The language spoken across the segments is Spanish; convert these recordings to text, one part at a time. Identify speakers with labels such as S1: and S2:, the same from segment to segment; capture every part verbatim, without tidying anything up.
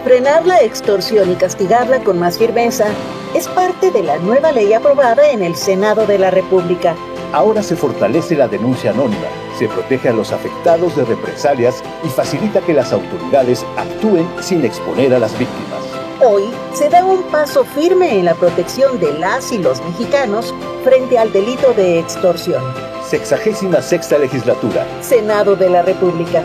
S1: Frenar la extorsión y castigarla con más firmeza es parte de la nueva ley aprobada en el Senado de la República.
S2: Ahora se fortalece la denuncia anónima, se protege a los afectados de represalias y facilita que las autoridades actúen sin exponer a las víctimas.
S1: Hoy se da un paso firme en la protección de las y los mexicanos frente al delito de extorsión.
S2: Sexagésima sexta legislatura.
S1: Senado de la República.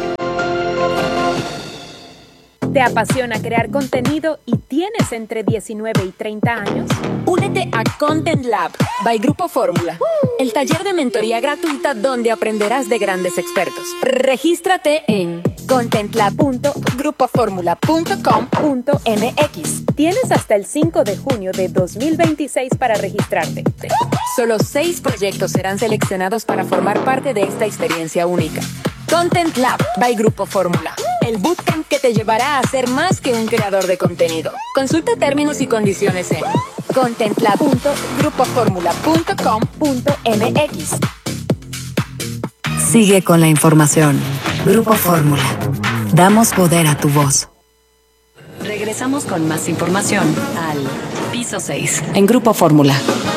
S3: ¿Te apasiona crear contenido y tienes entre diecinueve y treinta años?
S4: Únete a Content Lab by Grupo Fórmula, el taller de mentoría gratuita donde aprenderás de grandes expertos. Regístrate en contentlab punto grupo formula punto com punto m x.
S3: Tienes hasta el cinco de junio de dos mil veintiséis para registrarte.
S4: Solo seis proyectos serán seleccionados para formar parte de esta experiencia única. Content Lab by Grupo Fórmula, el bootcamp que te llevará a ser más que un creador de contenido. Consulta términos y condiciones en contentlab punto grupo formula punto com punto m x.
S5: Sigue con la información. Grupo Fórmula. Damos poder a tu voz. Regresamos con más información al piso seis en Grupo Fórmula.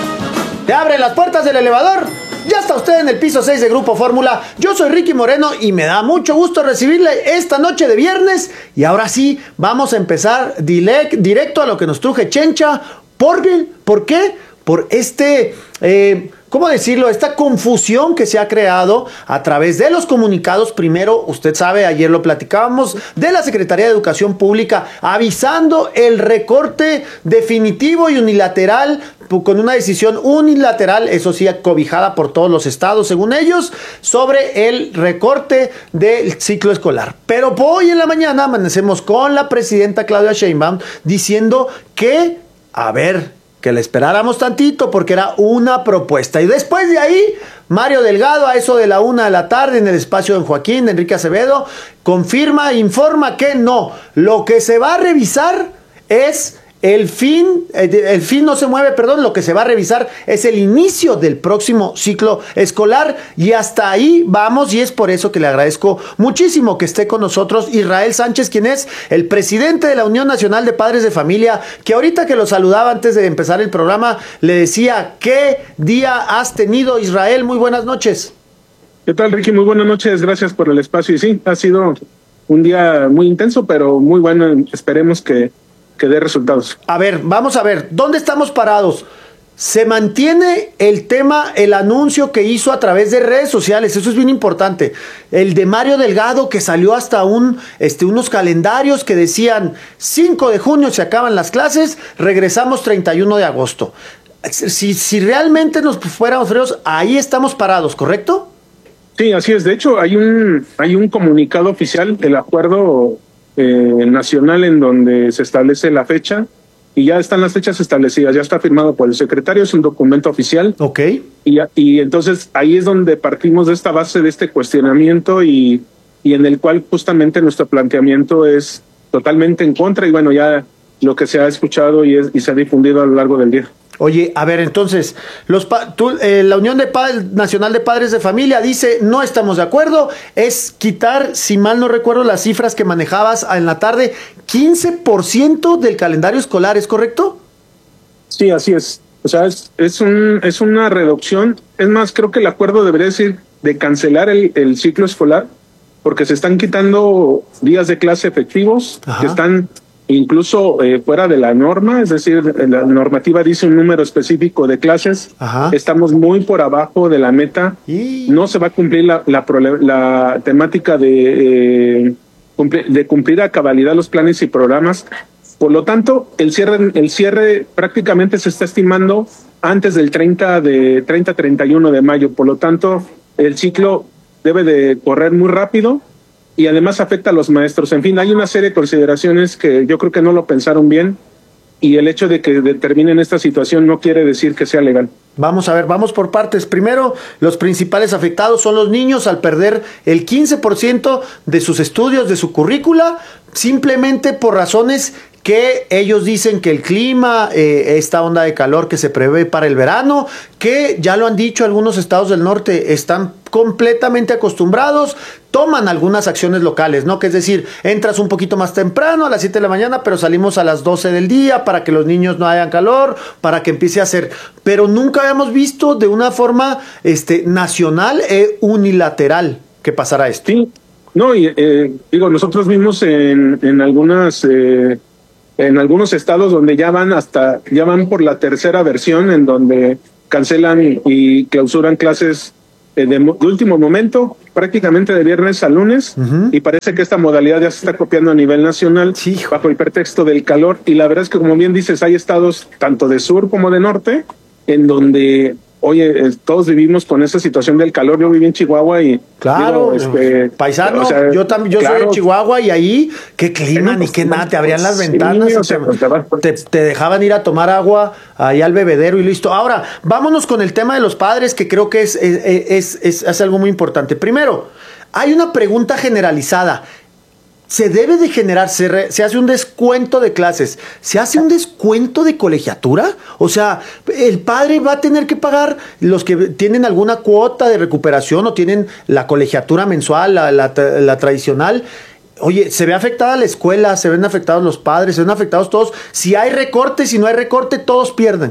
S6: ¡Te abren las puertas del elevador! Ya está usted en el piso seis de Grupo Fórmula. Yo soy Ricky Moreno y me da mucho gusto recibirle esta noche de viernes. Y ahora sí, vamos a empezar direct, directo a lo que nos truje Chencha. ¿Por qué? ¿Por qué? Por este... Eh, ¿Cómo decirlo? Esta confusión que se ha creado a través de los comunicados. Primero, usted sabe, ayer lo platicábamos, de la Secretaría de Educación Pública avisando el recorte definitivo y unilateral, con una decisión unilateral, eso sí, cobijada por todos los estados, según ellos, sobre el recorte del ciclo escolar. Pero hoy en la mañana amanecemos con la presidenta Claudia Sheinbaum diciendo que, a ver, que le esperáramos tantito porque era una propuesta. Y después de ahí, Mario Delgado, a eso de la una de la tarde, en el espacio de Joaquín, de Enrique Acevedo, confirma, informa que no. Lo que se va a revisar es el fin, el fin no se mueve, perdón, lo que se va a revisar es el inicio del próximo ciclo escolar y hasta ahí vamos, y es por eso que le agradezco muchísimo que esté con nosotros Israel Sánchez, quien es el presidente de la Unión Nacional de Padres de Familia, que ahorita que lo saludaba antes de empezar el programa, le decía, ¿qué día has tenido, Israel? Muy buenas noches.
S7: ¿Qué tal, Ricky? Muy buenas noches, gracias por el espacio. Y sí, ha sido un día muy intenso, pero muy bueno, esperemos que que dé resultados.
S6: A ver, vamos a ver, ¿dónde estamos parados? Se mantiene el tema, el anuncio que hizo a través de redes sociales, eso es bien importante. El de Mario Delgado, que salió hasta un, este, unos calendarios que decían cinco de junio se acaban las clases, regresamos treinta y uno de agosto. Si, si realmente nos fuéramos fríos, ahí estamos parados, ¿correcto?
S7: Sí, así es. De hecho, hay un, hay un comunicado oficial del acuerdo Eh, nacional en donde se establece la fecha y ya están las fechas establecidas, ya está firmado por el secretario, es un documento oficial.
S6: Ok.
S7: Y, y entonces ahí es donde partimos de esta base, de este cuestionamiento y, y en el cual justamente nuestro planteamiento es totalmente en contra y bueno, ya lo que se ha escuchado y, es, y se ha difundido a lo largo del día.
S6: Oye, a ver, entonces, los tú, eh, la Unión de Padres, Nacional de Padres de Familia dice, no estamos de acuerdo, es quitar, si mal no recuerdo las cifras que manejabas en la tarde, quince por ciento del calendario escolar, ¿es correcto?
S7: Sí, así es. O sea, es, es, un, es una reducción. Es más, creo que el acuerdo debería decir de cancelar el, el ciclo escolar, porque se están quitando días de clase efectivos, Ajá. que están incluso eh, fuera de la norma, es decir, la normativa dice un número específico de clases. Ajá. Estamos muy por abajo de la meta, y... no se va a cumplir la, la, la temática de, eh, cumplir, de cumplir a cabalidad los planes y programas. Por lo tanto, el cierre, el cierre prácticamente se está estimando antes del treinta de treinta a treinta y uno de mayo. Por lo tanto, el ciclo debe de correr muy rápido y además afecta a los maestros. En fin, hay una serie de consideraciones que yo creo que no lo pensaron bien y el hecho de que determinen esta situación no quiere decir que sea legal.
S6: Vamos a ver, vamos por partes. Primero, los principales afectados son los niños al perder el quince por ciento de sus estudios, de su currícula, simplemente por razones que ellos dicen que el clima, eh, esta onda de calor que se prevé para el verano, que ya lo han dicho algunos estados del norte, están completamente acostumbrados, toman algunas acciones locales, ¿no? Que es decir, entras un poquito más temprano a las siete de la mañana, pero salimos a las doce del día para que los niños no hayan calor, para que empiece a hacer, pero nunca habíamos visto de una forma este, nacional e unilateral que pasara esto.
S7: Sí, no, y eh, digo, nosotros vimos en, en algunas... Eh, en algunos estados donde ya van hasta, ya van por la tercera versión, en donde cancelan y clausuran clases de, de último momento, prácticamente de viernes a lunes, uh-huh. y parece que esta modalidad ya se está copiando a nivel nacional, sí, bajo el pretexto del calor, y la verdad es que, como bien dices, hay estados tanto de sur como de norte, en donde, oye, todos vivimos con esa situación del calor. Yo viví en Chihuahua y...
S6: Claro, digo, este, paisano, o sea, yo también, yo claro, soy de Chihuahua, y ahí, qué clima ni qué nada, te abrían las ventanas, sí, o sea, te, te, te dejaban ir a tomar agua ahí al bebedero y listo. Ahora, vámonos con el tema de los padres, que creo que es, es, es, es, es algo muy importante. Primero, hay una pregunta generalizada. Se debe de generar, se, re, se hace un descuento de clases, se hace un descuento de colegiatura, o sea, el padre va a tener que pagar, los que tienen alguna cuota de recuperación o tienen la colegiatura mensual, la, la, la tradicional. Oye, se ve afectada la escuela, se ven afectados los padres, se ven afectados todos. Si hay recorte, si no hay recorte, todos pierden.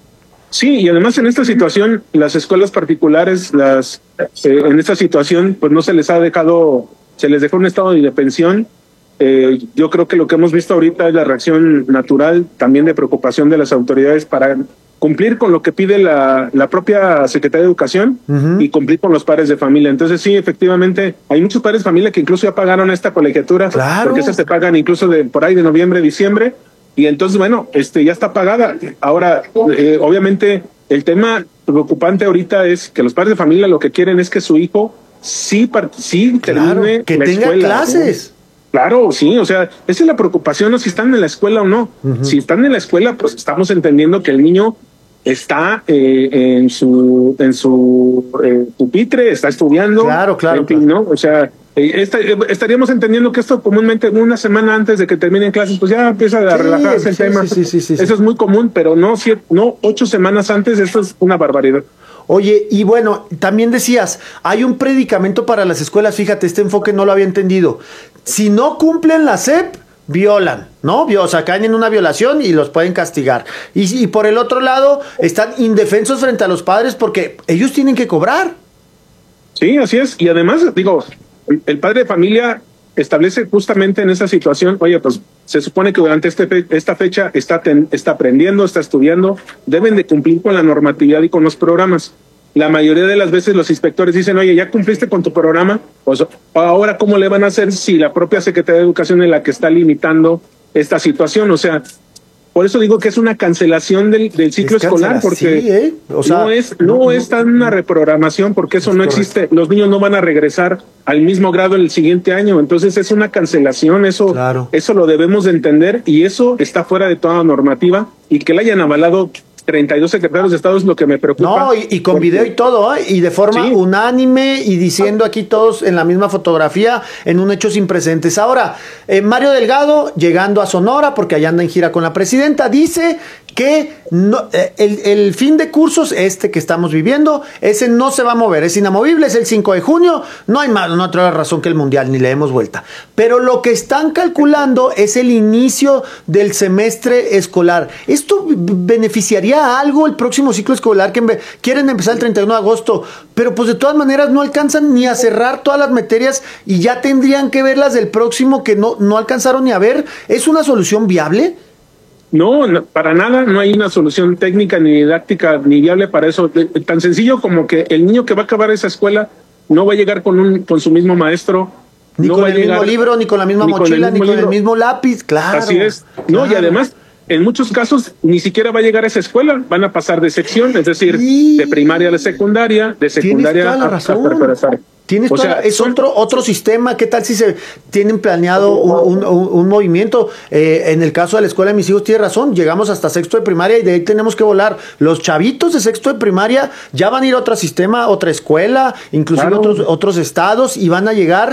S7: Sí, y además en esta situación, las escuelas particulares, las eh, en esta situación, pues no se les ha dejado... se les dejó un estado de pensión. Eh, yo creo que lo que hemos visto ahorita es la reacción natural, también de preocupación de las autoridades para cumplir con lo que pide la, la propia Secretaría de Educación, uh-huh. y cumplir con los padres de familia. Entonces sí, efectivamente, hay muchos padres de familia que incluso ya pagaron esta colegiatura, claro, porque esas se pagan incluso de por ahí de noviembre, diciembre, y entonces, bueno, este ya está pagada. Ahora, eh, obviamente, el tema preocupante ahorita es que los padres de familia lo que quieren es que su hijo sí, sí termine,
S6: claro, que
S7: la
S6: tenga
S7: escuela,
S6: clases.
S7: ¿no? Claro, sí, o sea, esa es la preocupación, ¿no? Si están en la escuela o no. Uh-huh. Si están en la escuela, pues estamos entendiendo que el niño está eh, en su en su eh, pupitre, está estudiando.
S6: Claro, claro.
S7: En fin,
S6: claro.
S7: ¿no? O sea, eh, esta, eh, estaríamos entendiendo que esto comúnmente una semana antes de que terminen clases, pues ya empieza a sí, relajarse el
S6: sí,
S7: tema.
S6: Sí, sí, sí, sí,
S7: Eso
S6: sí.
S7: es muy común, pero no, siete, no ocho semanas antes, esto es una barbaridad.
S6: Oye, y bueno, también decías, hay un predicamento para las escuelas, fíjate, este enfoque no lo había entendido. Si no cumplen la S E P, violan, ¿no? O sea, caen en una violación y los pueden castigar. Y, y por el otro lado, están indefensos frente a los padres porque ellos tienen que cobrar.
S7: Sí, así es. Y además, digo, el padre de familia establece justamente en esa situación, oye, pues se supone que durante este fe, esta fecha está, ten, está aprendiendo, está estudiando, deben de cumplir con la normatividad y con los programas. La mayoría de las veces los inspectores dicen, oye, ya cumpliste con tu programa, pues ahora ¿cómo le van a hacer si la propia Secretaría de Educación es la que está limitando esta situación? O sea, por eso digo que es una cancelación del, del ciclo es escolar, porque
S6: sí, ¿eh? O sea,
S7: no es no, no es tan una reprogramación, porque eso no existe. Los niños no van a regresar al mismo grado el siguiente año, entonces es una cancelación, eso
S6: claro.
S7: Eso lo debemos de entender, y eso está fuera de toda normativa, y que la hayan avalado treinta y dos secretarios de Estado es lo que me preocupa.
S6: No, y, y con porque... video y todo, ¿eh? Y de forma sí. unánime y diciendo aquí todos en la misma fotografía, en un hecho sin precedentes. Ahora, eh, Mario Delgado, llegando a Sonora, porque allá anda en gira con la presidenta, dice que no, eh, el, el fin de cursos, este que estamos viviendo, ese no se va a mover, es inamovible, es el cinco de junio, no hay más, no hay otra razón que el mundial, ni le demos vuelta. Pero lo que están calculando es el inicio del semestre escolar. ¿Esto beneficiaría a algo el próximo ciclo escolar que empe- quieren empezar el treinta y uno de agosto? Pero pues de todas maneras no alcanzan ni a cerrar todas las materias y ya tendrían que ver las del próximo que no, no alcanzaron ni a ver. ¿Es una solución viable?
S7: No, no, para nada, no hay una solución técnica ni didáctica ni viable para eso. Tan sencillo como que el niño que va a acabar esa escuela no va a llegar con un con su mismo maestro,
S6: ni
S7: no
S6: con
S7: va
S6: el
S7: a llegar,
S6: mismo libro, ni con la misma
S7: ni
S6: mochila,
S7: con
S6: ni con
S7: libro.
S6: el mismo lápiz, claro.
S7: Así es. No,
S6: claro.
S7: Y además, en muchos casos ni siquiera va a llegar a esa escuela, van a pasar de sección, es decir, sí. de primaria a la secundaria, de secundaria
S6: a
S7: preparatoria.
S6: Tienes o toda, sea, es son... otro otro sistema. ¿Qué tal si se tienen planeado un, un, un movimiento? Eh, en el caso de la escuela de mis hijos, tiene razón, llegamos hasta sexto de primaria y de ahí tenemos que volar. Los chavitos de sexto de primaria ya van a ir a otro sistema, otra escuela, inclusive claro. otros, otros estados, y van a llegar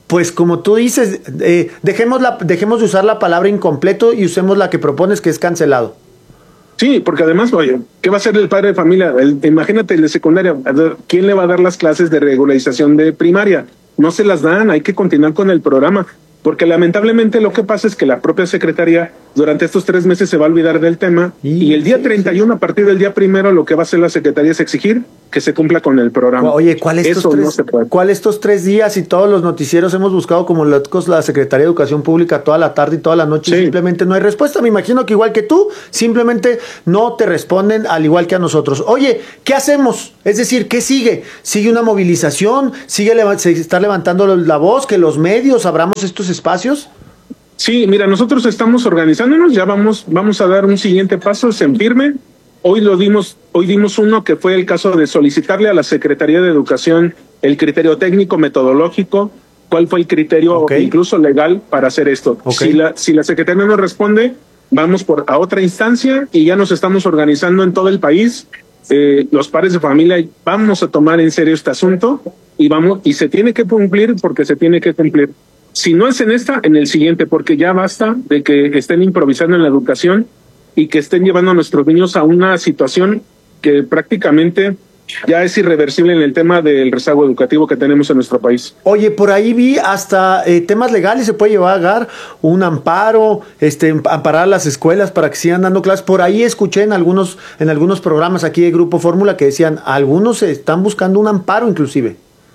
S6: pues como tú dices, eh, dejemos, la, dejemos de usar la palabra incompleto y usemos la que propones, que es cancelado.
S7: Sí, porque además, oye, ¿qué va a hacer el padre de familia? El, imagínate el de secundaria, ¿quién le va a dar las clases de regularización de primaria? No se las dan, hay que continuar con el programa. Porque lamentablemente lo que pasa es que la propia secretaría durante estos tres meses se va a olvidar del tema y, y el día treinta y uno, a partir del día primero, lo que va a hacer la secretaría es exigir que se cumpla con el programa.
S6: Oye, ¿cuál estos,
S7: Eso
S6: tres,
S7: no se puede.
S6: ¿cuál estos tres días y todos los noticieros hemos buscado como locos la Secretaría de Educación Pública toda la tarde y toda la noche? Sí. Y simplemente no hay respuesta? Me imagino que igual que tú, simplemente no te responden al igual que a nosotros. Oye, ¿qué hacemos? Es decir, ¿qué sigue? ¿Sigue una movilización? ¿Sigue leva- se está levantando la voz? ¿Que los medios abramos estos espacios?
S7: Sí, mira, nosotros estamos organizándonos, ya vamos, vamos a dar un siguiente paso, es en firme. Hoy lo dimos, hoy dimos uno que fue el caso de solicitarle a la Secretaría de Educación el criterio técnico, metodológico, cuál fue el criterio okay. incluso legal para hacer esto. Okay. Si la, si la Secretaría no responde, vamos por a otra instancia y ya nos estamos organizando en todo el país. Eh, los padres de familia vamos a tomar en serio este asunto y vamos, y se tiene que cumplir porque se tiene que cumplir. Si no es en esta, en el siguiente, porque ya basta de que estén improvisando en la educación y que estén llevando a nuestros niños a una situación que prácticamente ya es irreversible en el tema del rezago educativo que tenemos en nuestro país.
S6: Oye, por ahí vi hasta eh, temas legales, se puede llevar un amparo, este, amparar las escuelas para que sigan dando clases. Por ahí escuché en algunos, en algunos programas aquí de Grupo Fórmula que decían, algunos están buscando un amparo inclusive.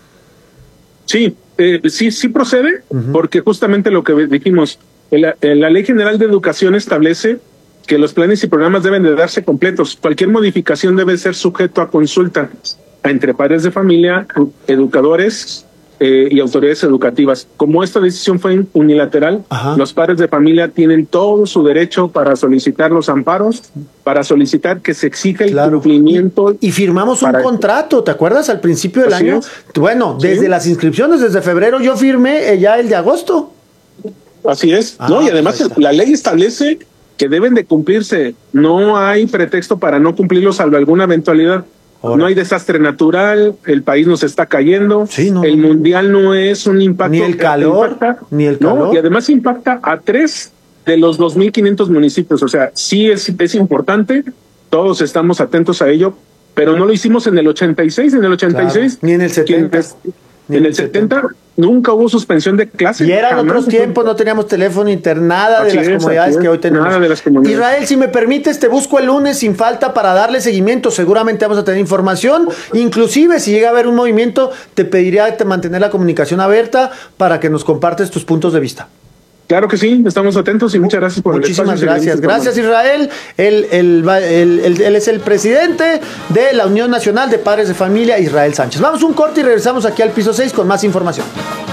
S7: Sí, eh, sí, sí procede, uh-huh. porque justamente lo que dijimos, la, la Ley General de Educación establece que los planes y programas deben de darse completos. Cualquier modificación debe ser sujeto a consulta entre padres de familia, educadores eh, y autoridades educativas. Como esta decisión fue unilateral, Ajá. los padres de familia tienen todo su derecho para solicitar los amparos, para solicitar que se exija el claro. cumplimiento.
S6: Y, y firmamos un contrato, ¿te acuerdas? Al principio del Así año. Es. Bueno, desde ¿Sí? las inscripciones, desde febrero, yo firmé eh, ya el de agosto.
S7: Así es. Ah, no, y además pues la ley establece que deben de cumplirse. No hay pretexto para no cumplirlos salvo alguna eventualidad. Ahora. No hay desastre natural, el país nos está cayendo, sí, no. el mundial no es un impacto.
S6: Ni el calor,
S7: impacta,
S6: ni el calor.
S7: No, y además impacta a tres de los dos mil quinientos municipios. O sea, sí es, es importante, todos estamos atentos a ello, pero no lo hicimos en el ochenta y seis, en el ochenta y seis.
S6: Claro. Ni en el setenta.
S7: En, en el setenta, setenta nunca hubo suspensión de clases.
S6: Y eran otros tiempos, no teníamos teléfono, internet, nada de las es, comunidades que hoy tenemos.
S7: Nada de las comunidades.
S6: Israel, si me permites, te busco el lunes sin falta para darle seguimiento. Seguramente vamos a tener información. Inclusive, si llega a haber un movimiento, te pediría mantener la comunicación abierta para que nos compartes tus puntos de vista.
S7: Claro que sí, estamos atentos y muchas gracias por
S6: Muchísimas
S7: el
S6: gracias. Gracias, Israel. Él, él, él, él, él es el presidente de la Unión Nacional de Padres de Familia, Israel Sánchez. Vamos a un corte y regresamos aquí al piso seis con más información.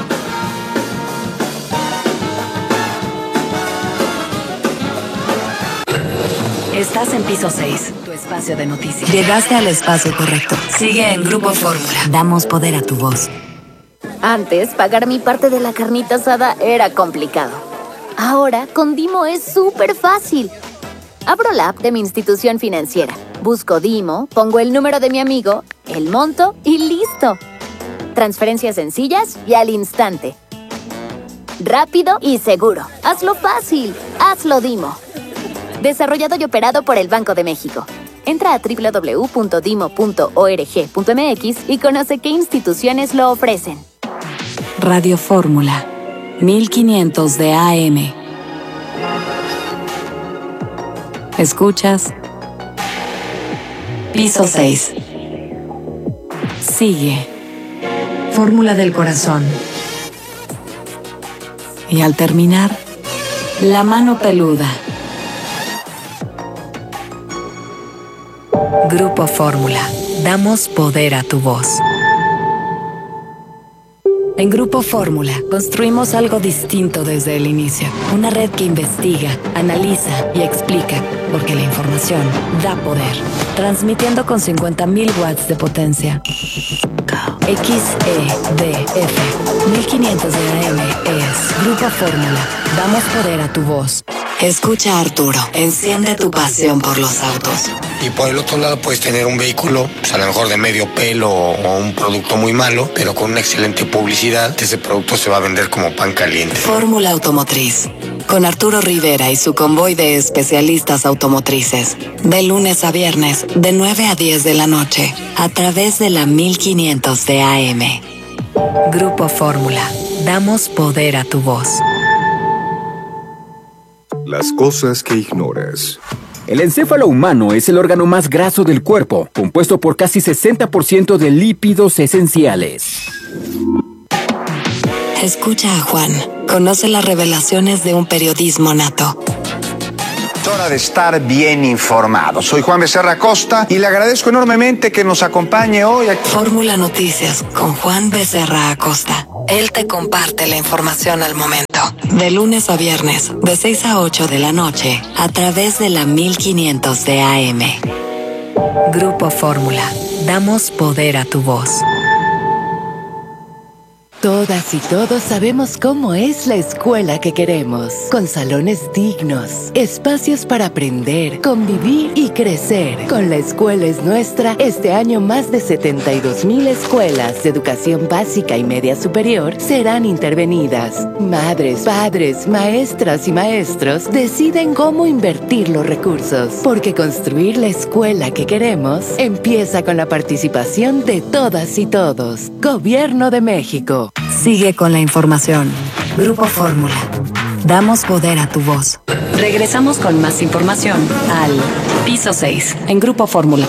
S5: Estás en piso seis, tu espacio de noticias. Llegaste al espacio correcto. Sigue en Grupo Fórmula. Damos poder a tu voz.
S8: Antes, pagar mi parte de la carnita asada era complicado. Ahora, con Dimo es súper fácil. Abro la app de mi institución financiera, busco Dimo, pongo el número de mi amigo, el monto y listo. Transferencias sencillas y al instante. Rápido y seguro. Hazlo fácil. Hazlo Dimo. Desarrollado y operado por el Banco de México. Entra a doble u doble u doble u punto dimo punto org punto m x y conoce qué instituciones lo ofrecen.
S5: Radio Fórmula, mil quinientos de A M. Escuchas Piso seis. Sigue Fórmula del Corazón. Y al terminar, la mano peluda. Grupo Fórmula. Damos poder a tu voz. En Grupo Fórmula construimos algo distinto desde el inicio. Una red que investiga, analiza y explica, porque la información da poder. Transmitiendo con cincuenta mil watts de potencia. X E D F mil quinientos de A M es Grupo Fórmula. Damos poder a tu voz. Escucha a Arturo, enciende tu pasión por los autos.
S9: Y por el otro lado puedes tener un vehículo, pues a lo mejor de medio pelo o un producto muy malo, pero con una excelente publicidad, ese producto se va a vender como pan caliente.
S5: Fórmula Automotriz, con Arturo Rivera y su convoy de especialistas automotrices. De lunes a viernes, de nueve a diez de la noche, a través de la mil quinientos de A M. Grupo Fórmula, damos poder a tu voz.
S10: Las cosas que ignoras.
S11: El encéfalo humano es el órgano más graso del cuerpo, compuesto por casi sesenta por ciento de lípidos esenciales.
S5: Escucha a Juan. Conoce las revelaciones de un periodismo nato.
S12: Es hora de estar bien informado. Soy Juan Becerra Acosta y le agradezco enormemente que nos acompañe hoy aquí.
S5: Fórmula Noticias con Juan Becerra Acosta. Él te comparte la información al momento. De lunes a viernes, de seis a ocho de la noche, a través de la mil quinientos de A M. Grupo Fórmula. Damos poder a tu voz.
S13: Todas y todos sabemos cómo es la escuela que queremos, con salones dignos, espacios para aprender, convivir y crecer. Con La Escuela es Nuestra, este año más de setenta y dos mil escuelas de educación básica y media superior serán intervenidas. Madres, padres, maestras y maestros deciden cómo invertir los recursos, porque construir la escuela que queremos empieza con la participación de todas y todos. Gobierno de México.
S5: Sigue con la información. Grupo Fórmula. Damos poder a tu voz. Regresamos con más información al Piso seis en Grupo Fórmula.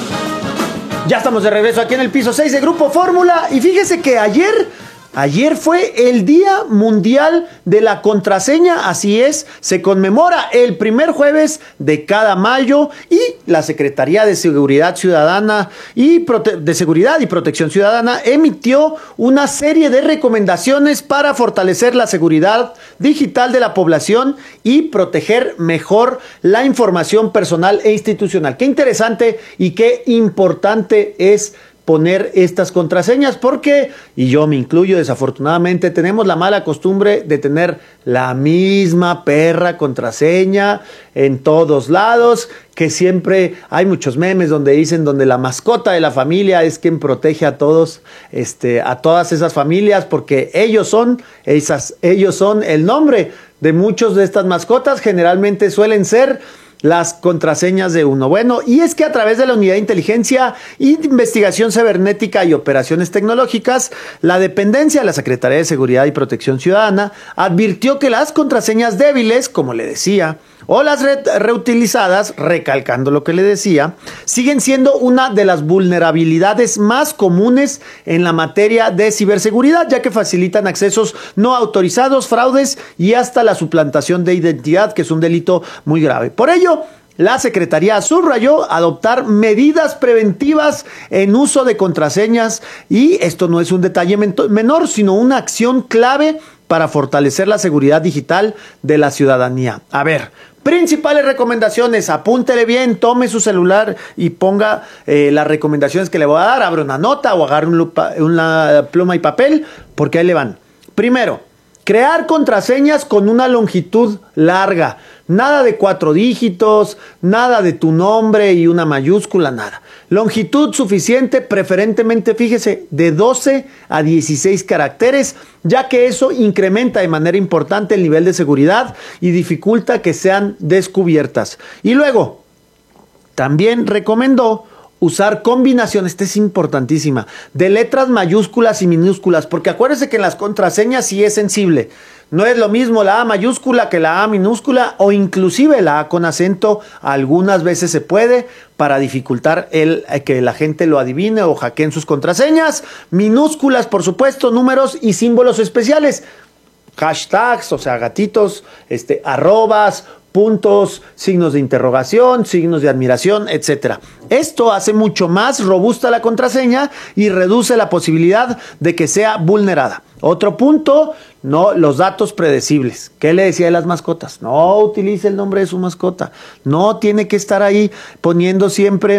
S6: Ya estamos de regreso aquí en el Piso seis de Grupo Fórmula. Y fíjese que ayer... Ayer fue el Día Mundial de la Contraseña, así es, se conmemora el primer jueves de cada mayo y la Secretaría de Seguridad Ciudadana y Prote- de Seguridad y Protección Ciudadana emitió una serie de recomendaciones para fortalecer la seguridad digital de la población y proteger mejor la información personal e institucional. Qué interesante y qué importante es poner estas contraseñas porque, y yo me incluyo, desafortunadamente tenemos la mala costumbre de tener la misma perra contraseña en todos lados, que siempre hay muchos memes donde dicen donde la mascota de la familia es quien protege a todos, este, a todas esas familias, porque ellos son, esas, ellos son el nombre de muchos de estas mascotas, generalmente suelen ser las contraseñas de uno. Bueno, y es que a través de la Unidad de Inteligencia y Investigación Cibernética y Operaciones Tecnológicas, la dependencia de la Secretaría de Seguridad y Protección Ciudadana advirtió que las contraseñas débiles, como le decía, o las re- reutilizadas, recalcando lo que le decía, siguen siendo una de las vulnerabilidades más comunes en la materia de ciberseguridad, ya que facilitan accesos no autorizados, fraudes y hasta la suplantación de identidad, que es un delito muy grave. Por ello, la Secretaría subrayó adoptar medidas preventivas en uso de contraseñas, y esto no es un detalle menor, sino una acción clave para fortalecer la seguridad digital de la ciudadanía. A ver, principales recomendaciones, apúntele bien, tome su celular y ponga eh, las recomendaciones que le voy a dar, abre una nota o agarre un lupa, una pluma y papel, porque ahí le van. Primero, crear contraseñas con una longitud larga. Nada de cuatro dígitos, nada de tu nombre y una mayúscula, nada. Longitud suficiente, preferentemente, fíjese, de doce a dieciséis caracteres, ya que eso incrementa de manera importante el nivel de seguridad y dificulta que sean descubiertas. Y luego, también recomendó usar combinaciones, esta es importantísima, de letras mayúsculas y minúsculas, porque acuérdense que en las contraseñas sí es sensible. No es lo mismo la A mayúscula que la A minúscula, o inclusive la A con acento, algunas veces se puede, para dificultar el, que la gente lo adivine o hackeen sus contraseñas. Minúsculas, por supuesto, números y símbolos especiales. Hashtags, o sea, gatitos, este, arrobas, puntos, signos de interrogación, signos de admiración, etcétera. Esto hace mucho más robusta la contraseña y reduce la posibilidad de que sea vulnerada. Otro punto, no, los datos predecibles. ¿Qué le decía de las mascotas? No utilice el nombre de su mascota. No tiene que estar ahí poniendo siempre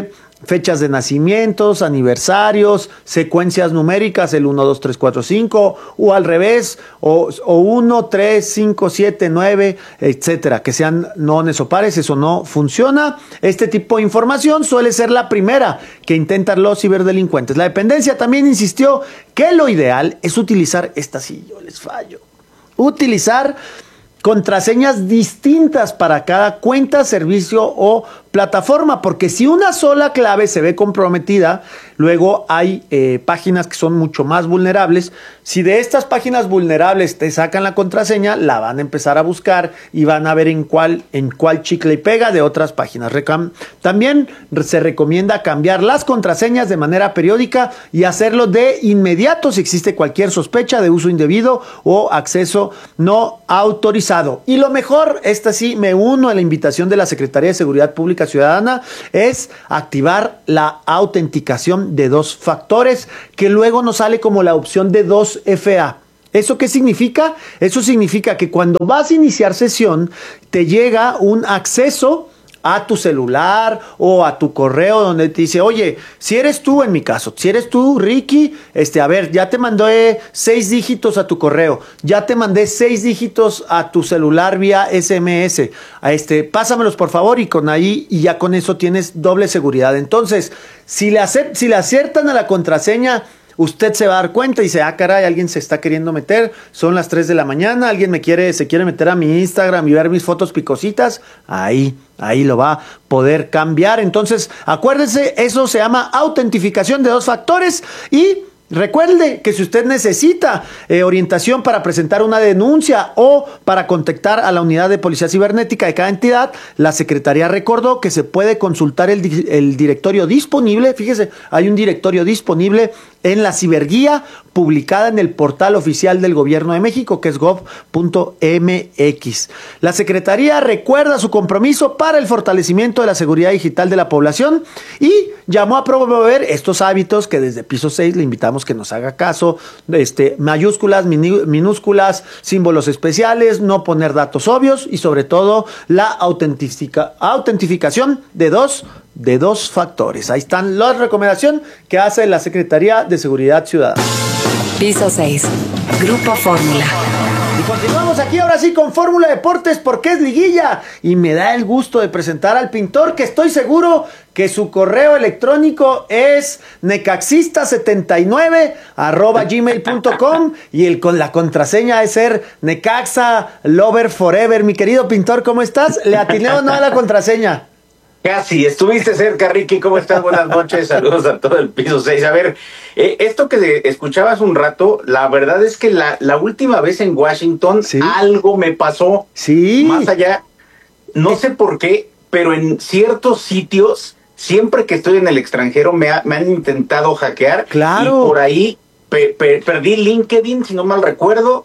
S6: fechas de nacimientos, aniversarios, secuencias numéricas, el uno, dos, tres, cuatro, cinco, o al revés, o, o uno, tres, cinco, siete, nueve, etcétera, que sean nones o pares, eso no funciona. Este tipo de información suele ser la primera que intentan los ciberdelincuentes. La dependencia también insistió que lo ideal es utilizar, esta sí yo les fallo, utilizar contraseñas distintas para cada cuenta, servicio o plataforma, porque si una sola clave se ve comprometida, luego hay eh, páginas que son mucho más vulnerables. Si de estas páginas vulnerables te sacan la contraseña, la van a empezar a buscar y van a ver en cuál, en cuál chicle y pega de otras páginas. Recam- También se recomienda cambiar las contraseñas de manera periódica y hacerlo de inmediato si existe cualquier sospecha de uso indebido o acceso no autorizado. Y lo mejor, esta sí me uno a la invitación de la Secretaría de Seguridad Pública Ciudadana, es activar la autenticación de dos factores, que luego nos sale como la opción de dos F A. ¿Eso qué significa? Eso significa que cuando vas a iniciar sesión, te llega un acceso a tu celular o a tu correo donde te dice, oye, si eres tú, en mi caso, si eres tú, Ricky, este, a ver, ya te mandé seis dígitos a tu correo, ya te mandé seis dígitos a tu celular vía S M S, a este, pásamelos por favor, y con ahí, y ya con eso tienes doble seguridad. Entonces, si le, acep- si le aciertan a la contraseña, usted se va a dar cuenta y dice, ah, caray, alguien se está queriendo meter, son las tres de la mañana, alguien me quiere, se quiere meter a mi Instagram y ver mis fotos picositas, ahí, ahí lo va a poder cambiar. Entonces, acuérdese, eso se llama autentificación de dos factores. Y recuerde que si usted necesita eh, orientación para presentar una denuncia o para contactar a la unidad de policía cibernética de cada entidad, la Secretaría recordó que se puede consultar el, di- el directorio disponible. Fíjese, hay un directorio disponible en la ciberguía publicada en el portal oficial del Gobierno de México, que es gov punto m x. La Secretaría recuerda su compromiso para el fortalecimiento de la seguridad digital de la población y llamó a promover estos hábitos que desde piso seis le invitamos que nos haga caso, este, mayúsculas, mini- minúsculas, símbolos especiales, no poner datos obvios y sobre todo la autentica- autentificación de dos de dos factores. Ahí están las recomendaciones que hace la Secretaría de Seguridad Ciudadana.
S5: Piso seis. Grupo Fórmula.
S6: Y continuamos aquí ahora sí con Fórmula Deportes porque es liguilla y me da el gusto de presentar al pintor, que estoy seguro que su correo electrónico es necaxista setenta y nueve arroba gmail punto com y el con la contraseña es ser Necaxa Lover Forever. Mi querido pintor, ¿cómo estás? ¿Le atiné o no a la contraseña?
S14: Casi, estuviste cerca, Ricky. ¿Cómo estás? Buenas noches, saludos a todo el piso seis. A ver, eh, esto que escuchabas un rato, la verdad es que la, la última vez en Washington ¿sí? algo me pasó.
S6: Sí.
S14: Más allá, no sé por qué, pero en ciertos sitios, siempre que estoy en el extranjero, me, ha, me han intentado hackear.
S6: Claro.
S14: Y por ahí pe, pe, perdí LinkedIn, si no mal recuerdo.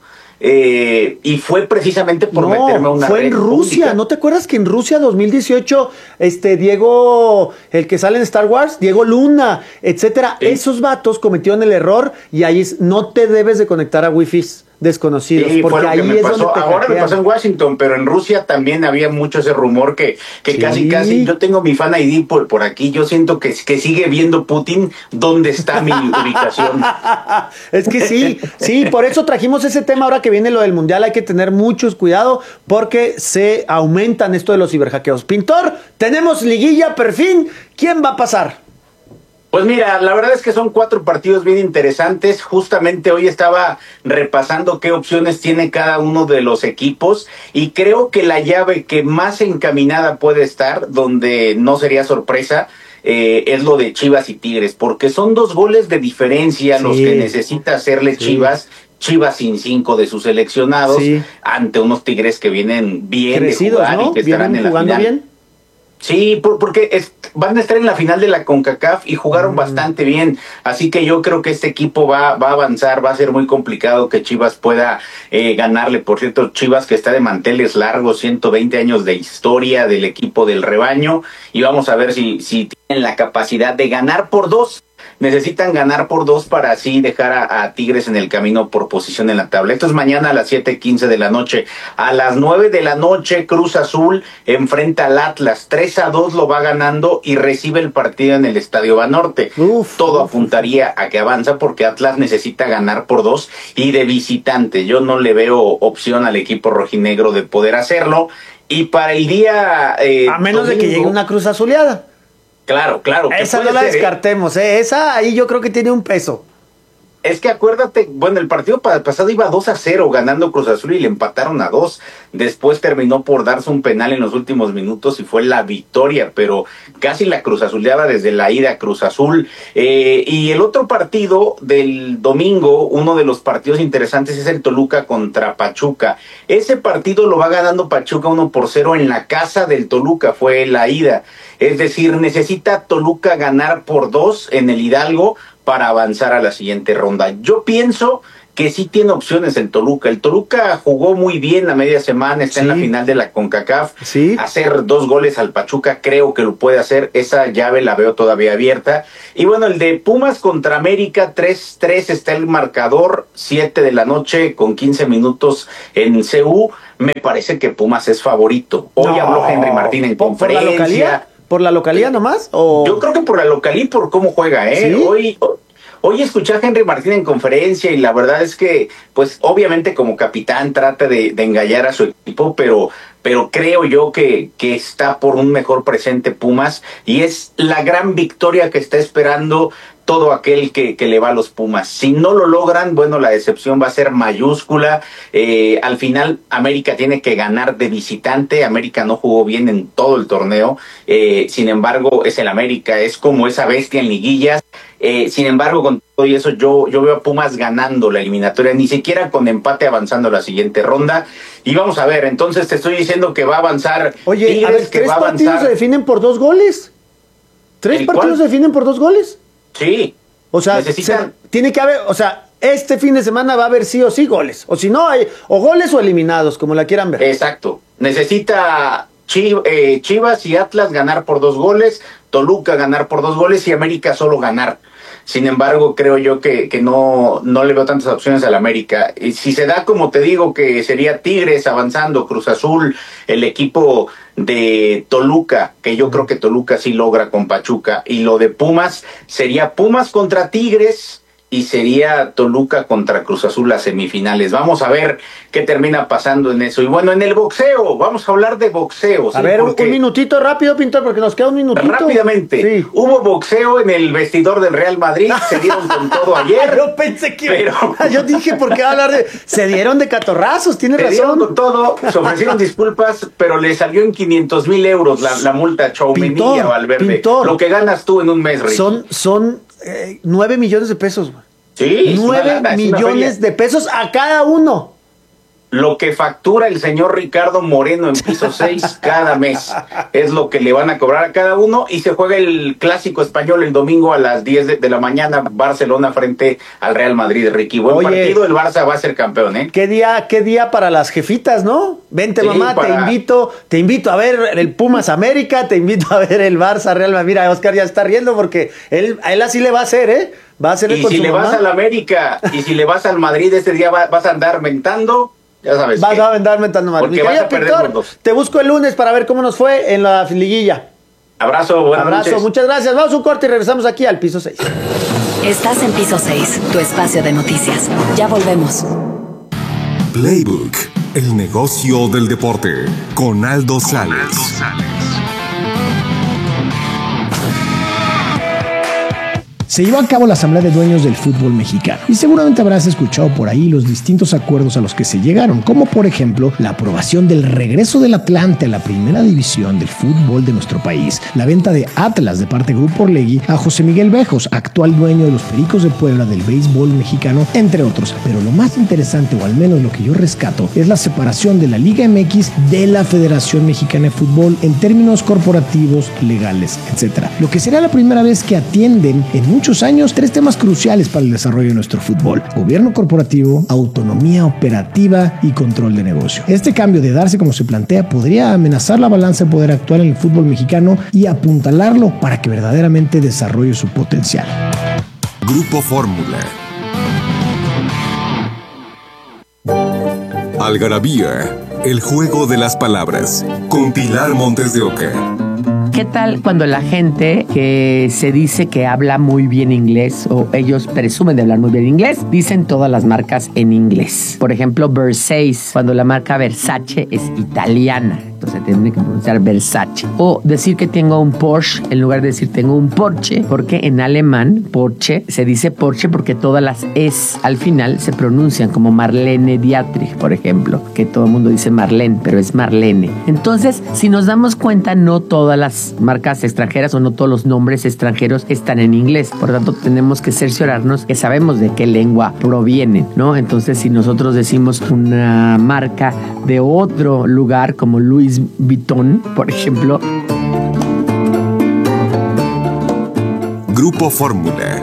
S14: Eh, y fue precisamente por no, meterme a una
S6: fue en Rusia, pública. ¿No te acuerdas que en Rusia dos mil dieciocho este Diego, el que sale en Star Wars, Diego Luna, etcétera, sí. Esos vatos cometieron el error y ahí es, no te debes de conectar a wifi desconocidos,
S14: sí,
S6: porque ahí
S14: me
S6: es
S14: pasó.
S6: donde te
S14: Ahora
S6: hackean.
S14: me pasó en Washington, pero en Rusia también había mucho ese rumor que, que sí. casi casi, yo tengo mi fan I D por, por aquí, yo siento que, que sigue viendo Putin dónde está mi ubicación.
S6: Es que sí, sí, por eso trajimos ese tema ahora que viene lo del mundial, hay que tener mucho cuidado porque se aumentan esto de los ciberhackeos. Pintor, tenemos liguilla, por fin, ¿quién va a pasar?
S14: Pues mira, la verdad es que son cuatro partidos bien interesantes. Justamente hoy estaba repasando qué opciones tiene cada uno de los equipos y creo que la llave que más encaminada puede estar, donde no sería sorpresa, eh, es lo de Chivas y Tigres, porque son dos goles de diferencia sí. los que necesita hacerle sí. Chivas. Chivas sin cinco de sus seleccionados sí. ante unos Tigres que vienen bien
S6: crecidos,
S14: de jugar
S6: ¿no?
S14: y que estarán
S6: ¿Vienen
S14: en la
S6: jugando
S14: final.
S6: bien?
S14: Sí, por, porque es, van a estar en la final de la CONCACAF y jugaron mm. bastante bien, así que yo creo que este equipo va, va a avanzar, va a ser muy complicado que Chivas pueda eh, ganarle. Por cierto, Chivas que está de manteles largos, ciento veinte años de historia del equipo del rebaño, y vamos a ver si, si tienen la capacidad de ganar por dos necesitan ganar por dos para así dejar a, a Tigres en el camino por posición en la tabla. Esto es mañana a las siete quince de la noche. A las nueve de la noche, Cruz Azul enfrenta al Atlas. tres a dos lo va ganando y recibe el partido en el Estadio Banorte. Uf, Todo uf, apuntaría a que avanza porque Atlas necesita ganar por dos y de visitante. Yo no le veo opción al equipo rojinegro de poder hacerlo. Y para el día... Eh,
S6: a menos
S14: domingo,
S6: de que llegue una Cruz Azuleada.
S14: Claro, claro.
S6: Esa no la ser, descartemos, ¿eh? Esa ahí yo creo que tiene un peso.
S14: Es que acuérdate, bueno, el partido pasado iba dos a cero ganando Cruz Azul y le empataron a dos. Después terminó por darse un penal en los últimos minutos y fue la victoria, pero casi la Cruz Azuleaba desde la ida a Cruz Azul. Eh, y el otro partido del domingo, uno de los partidos interesantes es el Toluca contra Pachuca. Ese partido lo va ganando Pachuca uno por cero en la casa del Toluca, fue la ida. Es decir, necesita Toluca ganar por dos en el Hidalgo para avanzar a la siguiente ronda. Yo pienso que sí tiene opciones el Toluca. El Toluca jugó muy bien la media semana, está sí. en la final de la CONCACAF. Sí. Hacer dos goles al Pachuca creo que lo puede hacer. Esa llave la veo todavía abierta. Y bueno, el de Pumas contra América, tres tres está el marcador, siete de la noche con quince minutos en C U. Me parece que Pumas es favorito. Hoy no. habló Henry Martín en
S6: ¿Por,
S14: conferencia.
S6: ¿Por la localía? ¿Por la localía nomás? ¿O?
S14: Yo creo que por la localía y por cómo juega, ¿eh? ¿Sí? Hoy, hoy escuché a Henry Martín en conferencia y la verdad es que, pues, obviamente como capitán trata de, de engallar a su equipo, pero, pero creo yo que, que está por un mejor presente Pumas y es la gran victoria que está esperando todo aquel que, que le va a los Pumas. Si no lo logran, bueno, la decepción va a ser mayúscula. Eh, al final, América tiene que ganar de visitante. América no jugó bien en todo el torneo. Eh, sin embargo, es el América, es como esa bestia en liguillas. Eh, sin embargo, con todo eso, yo, yo veo a Pumas ganando la eliminatoria, ni siquiera con empate avanzando a la siguiente ronda. Y vamos a ver, entonces te estoy diciendo que va a avanzar.
S6: Oye,
S14: Tigres,
S6: a ver,
S14: que
S6: ¿tres
S14: va a
S6: partidos
S14: avanzar.
S6: se definen por dos goles? ¿Tres partidos
S14: cuál?
S6: se definen por dos goles?
S14: Sí.
S6: O sea,
S14: necesitan...
S6: se, tiene que haber, o sea, este fin de semana va a haber sí o sí goles. O si no, hay o goles o eliminados, como la quieran ver.
S14: Exacto. Necesita Chiv, eh, Chivas y Atlas ganar por dos goles, Toluca ganar por dos goles y América solo ganar. Sin embargo, creo yo que, que no, no le veo tantas opciones al América. Y si se da, como te digo, que sería Tigres avanzando, Cruz Azul, el equipo de Toluca, que yo creo que Toluca sí logra con Pachuca, y lo de Pumas sería Pumas contra Tigres y sería Toluca contra Cruz Azul las semifinales. Vamos a ver qué termina pasando en eso. Y bueno, en el boxeo, vamos a hablar de boxeo.
S6: A ¿sí? ver, porque... un minutito rápido, Pintor, porque nos queda un minutito.
S14: Rápidamente, sí. Hubo boxeo en el vestidor del Real Madrid, se dieron con todo ayer.
S6: Yo pensé que...
S14: Pero...
S6: Yo dije, ¿por qué hablar de...? Se dieron de catorrazos, tiene razón.
S14: Se dieron con todo, se ofrecieron disculpas, pero le salió en quinientos mil euros la, la multa a Choumenilla, Valverde.
S6: Pintor,
S14: lo que ganas tú en un mes, Ricky.
S6: Son, son eh, nueve millones de pesos, güey.
S14: Sí,
S6: nueve millones de pesos a cada uno.
S14: Lo que factura el señor Ricardo Moreno en piso seis cada mes es lo que le van a cobrar a cada uno y se juega el clásico español el domingo a las diez de, de la mañana, Barcelona frente al Real Madrid, Ricky. Buen Oye, partido, el Barça va a ser campeón, ¿eh?
S6: ¿Qué día, qué día para las jefitas, no? Vente, sí, mamá, para... te invito, te invito a ver el Pumas América, te invito a ver el Barça Real Madrid. Mira, Oscar ya está riendo porque él, a él así le va a hacer, ¿eh? Va a hacer
S14: y si le mamá. vas al América y si le vas al Madrid este día va, vas a andar mentando. Ya sabes.
S6: Vas a andar mentando mal.
S14: Porque vas a perder Pintor, dos.
S6: Te busco el lunes para ver cómo nos fue en la liguilla.
S14: Abrazo, buenas
S6: Abrazo,
S14: noches.
S6: Muchas gracias. Vamos a un corte y regresamos aquí al piso seis.
S5: Estás en piso seis, tu espacio de noticias. Ya volvemos.
S10: Playbook, el negocio del deporte, con Aldo Sales.
S15: Se llevó a cabo la Asamblea de Dueños del Fútbol Mexicano y seguramente habrás escuchado por ahí los distintos acuerdos a los que se llegaron, como por ejemplo la aprobación del regreso del Atlante a la primera división del fútbol de nuestro país, la venta de Atlas de parte de Grupo Orlegui a José Miguel Bejos, actual dueño de los Pericos de Puebla del béisbol mexicano, entre otros. Pero lo más interesante, o al menos lo que yo rescato, es la separación de la Liga M X de la Federación Mexicana de Fútbol en términos corporativos, legales, etcétera. Lo que será la primera vez que atienden en un muchos años tres temas cruciales para el desarrollo de nuestro fútbol: gobierno corporativo, autonomía operativa y control de negocio. Este cambio de darse como se plantea podría amenazar la balanza de poder actual en el fútbol mexicano y apuntalarlo para que verdaderamente desarrolle su potencial.
S10: Grupo Fórmula. Algarabía, el juego de las palabras, con Pilar Montes de Oca.
S16: ¿Qué tal cuando la gente que se dice que habla muy bien inglés, o ellos presumen de hablar muy bien inglés, dicen todas las marcas en inglés? Por ejemplo, Versace, cuando la marca Versace es italiana, entonces tiene que pronunciar Versace. O decir que tengo un Porsche en lugar de decir tengo un Porsche, porque en alemán Porsche se dice Porsche porque todas las es al final se pronuncian como Marlene Dietrich, por ejemplo, que todo el mundo dice Marlene, pero es Marlene. Entonces, si nos damos cuenta, no todas las marcas extranjeras o no todos los nombres extranjeros están en inglés. Por tanto, tenemos que cerciorarnos que sabemos de qué lengua provienen, ¿no? Entonces, si nosotros decimos una marca de otro lugar como Louis Vuitton, por ejemplo.
S10: Grupo Fórmula.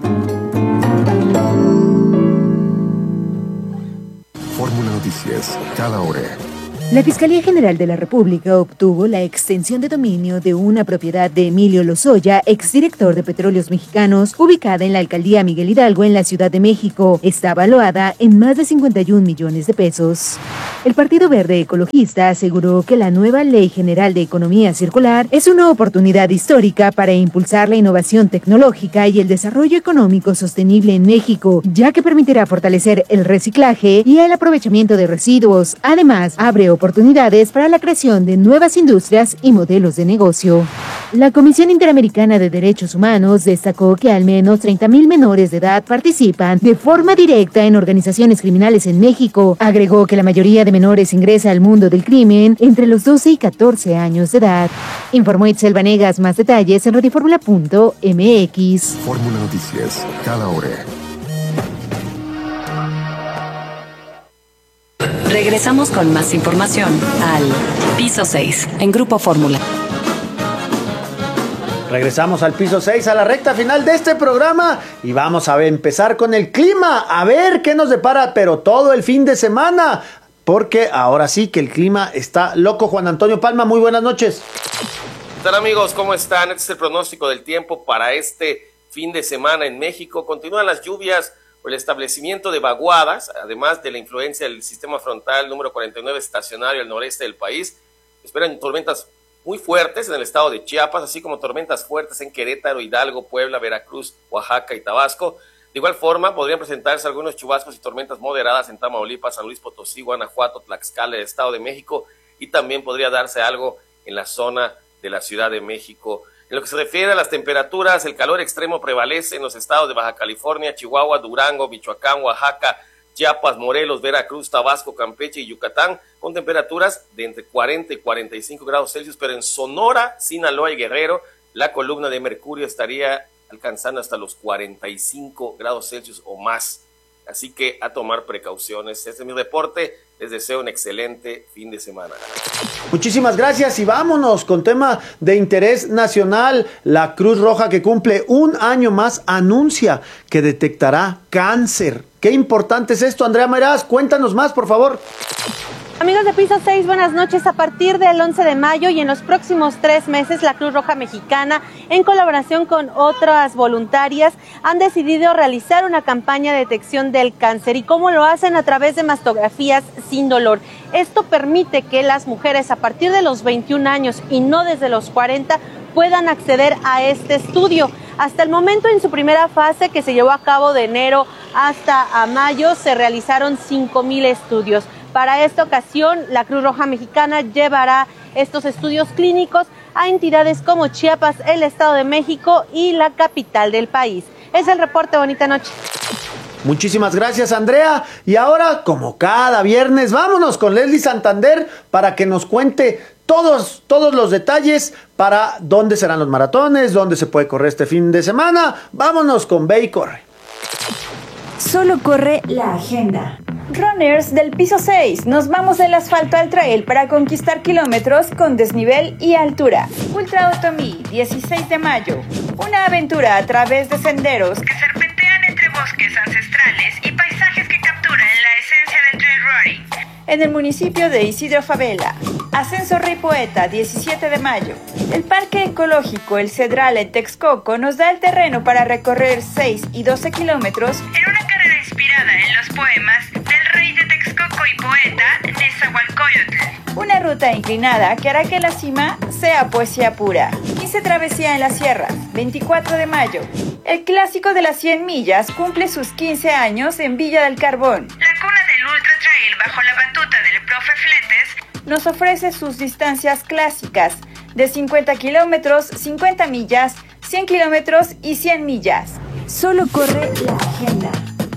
S10: Fórmula Noticias, cada hora.
S17: La Fiscalía General de la República obtuvo la extensión de dominio de una propiedad de Emilio Lozoya, exdirector de Petróleos Mexicanos, ubicada en la alcaldía Miguel Hidalgo, en la Ciudad de México. Está valuada en más de cincuenta y un millones de pesos. El Partido Verde Ecologista aseguró que la nueva Ley General de Economía Circular es una oportunidad histórica para impulsar la innovación tecnológica y el desarrollo económico sostenible en México, ya que permitirá fortalecer el reciclaje y el aprovechamiento de residuos. Además, abre oportunidades para la creación de nuevas industrias y modelos de negocio. La Comisión Interamericana de Derechos Humanos destacó que al menos treinta mil menores de edad participan de forma directa en organizaciones criminales en México. Agregó que la mayoría de menores ingresa al mundo del crimen entre los doce y catorce años de edad. Informó Itzel Vanegas. Más detalles en radioformula punto m x.
S10: Fórmula Noticias, cada hora.
S5: Regresamos con más información al Piso seis en Grupo Fórmula.
S6: Regresamos al piso seis, a la recta final de este programa, y vamos a empezar con el clima, a ver qué nos depara, pero todo el fin de semana, porque ahora sí que el clima está loco. Juan Antonio Palma, muy buenas noches.
S18: ¿Qué tal, amigos? ¿Cómo están? Este es el pronóstico del tiempo para este fin de semana en México. Continúan las lluvias por el establecimiento de vaguadas, además de la influencia del sistema frontal número cuarenta y nueve estacionario al noreste del país. Esperan tormentas muy fuertes en el estado de Chiapas, así como tormentas fuertes en Querétaro, Hidalgo, Puebla, Veracruz, Oaxaca y Tabasco. De igual forma, podrían presentarse algunos chubascos y tormentas moderadas en Tamaulipas, San Luis Potosí, Guanajuato, Tlaxcala, el Estado de México, y también podría darse algo en la zona de la Ciudad de México. En lo que se refiere a las temperaturas, el calor extremo prevalece en los estados de Baja California, Chihuahua, Durango, Michoacán, Oaxaca, Chiapas, Morelos, Veracruz, Tabasco, Campeche y Yucatán, con temperaturas de entre cuarenta y cuarenta y cinco grados Celsius, pero en Sonora, Sinaloa y Guerrero, la columna de mercurio estaría alcanzando hasta los cuarenta y cinco grados Celsius o más. Así que a tomar precauciones. Este es mi reporte. Les deseo un excelente fin de semana.
S6: Muchísimas gracias, y vámonos con tema de interés nacional. La Cruz Roja, que cumple un año más, anuncia que detectará cáncer. Qué importante es esto, Andrea Meraz, cuéntanos más, por favor.
S19: Amigos de Piso seis, buenas noches. A partir del once de mayo y en los próximos tres meses, la Cruz Roja Mexicana, en colaboración con otras voluntarias, han decidido realizar una campaña de detección del cáncer. ¿Y cómo lo hacen? A través de mastografías sin dolor. Esto permite que las mujeres a partir de los veintiún años y no desde los cuarenta puedan acceder a este estudio. Hasta el momento, en su primera fase, que se llevó a cabo de enero hasta a mayo, se realizaron cinco mil estudios. Para esta ocasión, la Cruz Roja Mexicana llevará estos estudios clínicos a entidades como Chiapas, el Estado de México y la capital del país. Es el reporte. Bonita noche.
S6: Muchísimas gracias, Andrea. Y ahora, como cada viernes, vámonos con Leslie Santander para que nos cuente todos, todos los detalles para dónde serán los maratones, dónde se puede correr este fin de semana. Vámonos con Ve y Corre.
S20: Solo corre la agenda. Runners del piso seis, nos vamos del asfalto al trail para conquistar kilómetros con desnivel y altura. Ultra Otomí, dieciséis de mayo. Una aventura a través de senderos que serpentean entre bosques ancestrales y paisajes que capturan la esencia del trail running. En el municipio de Isidro Fabela. Ascenso Rey Poeta, diecisiete de mayo. El Parque Ecológico El Cedral en Texcoco nos da el terreno para recorrer seis y doce kilómetros en una carrera inspirada en los poemas del rey de Texcoco y poeta Nezahualcóyotl. Una ruta inclinada que hará que la cima sea poesía pura. quince Travesía en las Sierras, veinticuatro de mayo. El clásico de las cien millas cumple sus quince años en Villa del Carbón. La cuna del Ultra Trail bajo la batuta del profe Fletes nos ofrece sus distancias clásicas de cincuenta kilómetros, cincuenta millas, cien kilómetros y cien millas. Solo corre la agenda.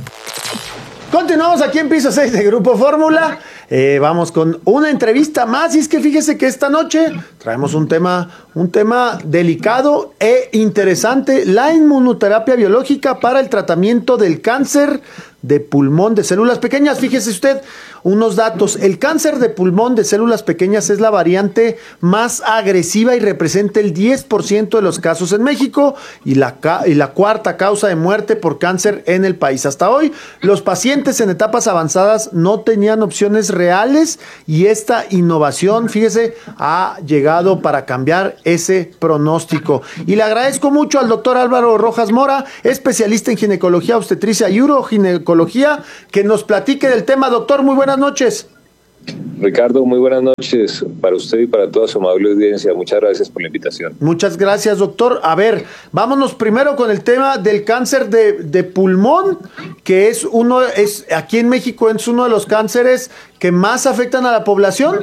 S6: Continuamos aquí en Piso seis de Grupo Fórmula. Eh, vamos con una entrevista más. Y es que fíjese que esta noche traemos un tema, un tema delicado e interesante: la inmunoterapia biológica para el tratamiento del cáncer de pulmón de células pequeñas. Fíjese usted unos datos. El cáncer de pulmón de células pequeñas es la variante más agresiva y representa el diez por ciento de los casos en México y la, y la cuarta causa de muerte por cáncer en el país. Hasta hoy, los pacientes en etapas avanzadas no tenían opciones reales y esta innovación, fíjese, ha llegado para cambiar ese pronóstico. Y le agradezco mucho al doctor Álvaro Rojas Mora, especialista en ginecología, obstetricia y uroginecología, que nos platique del tema. Doctor, muy buenas noches.
S21: Ricardo, muy buenas noches para usted y para toda su amable audiencia. Muchas gracias por la invitación.
S6: Muchas gracias, doctor. A ver, vámonos primero con el tema del cáncer de, de pulmón, que es uno, es aquí en México es uno de los cánceres que más afectan a la población.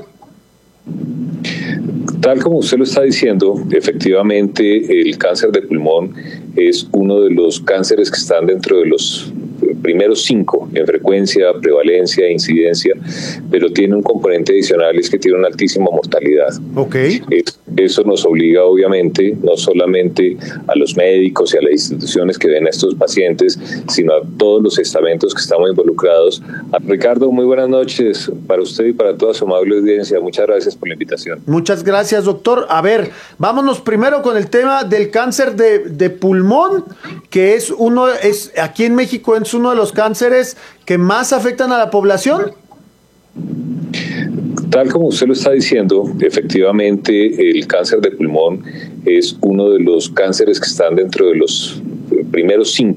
S21: Tal como usted lo está diciendo, efectivamente el cáncer de pulmón es uno de los cánceres que están dentro de los primeros cinco en frecuencia, prevalencia, incidencia, pero tiene un componente adicional, es que tiene una altísima mortalidad.
S6: Okay.
S21: Es, eso nos obliga obviamente no solamente a los médicos y a las instituciones que ven a estos pacientes, sino a todos los estamentos que estamos involucrados. Ricardo, muy buenas noches para usted y para toda su amable audiencia. Muchas gracias por la invitación.
S6: Muchas gracias, doctor. A ver, vámonos primero con el tema del cáncer de, de pulmón, que es uno, es aquí en México es uno de los cánceres que más afectan a la población.
S21: Tal como usted lo está diciendo, efectivamente el cáncer de pulmón es uno de los cánceres que están dentro de los primeros cinco